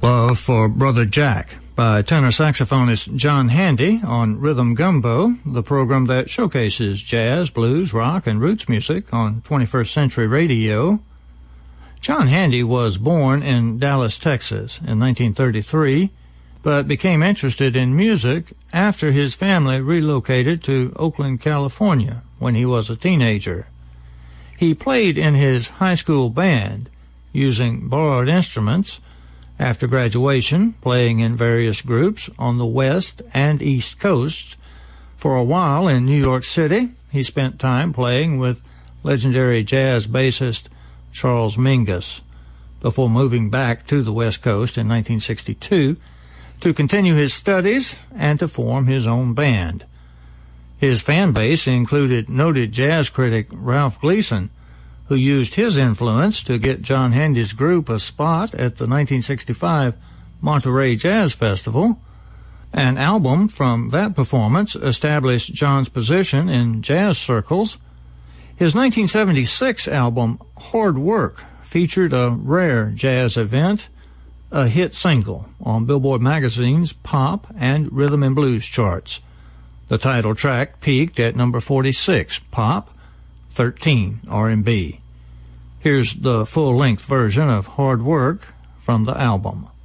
Love for Brother Jack by tenor saxophonist John Handy on Rhythm Gumbo, the program that showcases jazz, blues, rock, and roots music on 21st Century Radio. John Handy was born in Dallas, Texas in 1933, but became interested in music after his family relocated to Oakland, California when he was a teenager. He played in his high school band using borrowed instruments. After graduation, playing in various groups on the West and East Coasts. For a while in New York City, he spent time playing with legendary jazz bassist Charles Mingus, before moving back to the West Coast in 1962 to continue his studies and to form his own band. His fan base included noted jazz critic Ralph Gleason, who used his influence to get John Handy's group a spot at the 1965 Monterey Jazz Festival. An album from that performance established John's position in jazz circles. His 1976 album, Hard Work, featured a rare jazz event, a hit single on Billboard magazine's pop and rhythm and blues charts. The title track peaked at number 46, pop, 13 R&B. Here's the full-length version of Hard Work from the album.